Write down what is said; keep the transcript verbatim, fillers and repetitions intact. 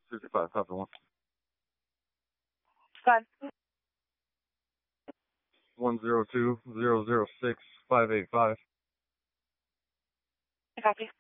fifty-five, copy one. Go ahead. one zero two, zero zero six, five eight five. I copy.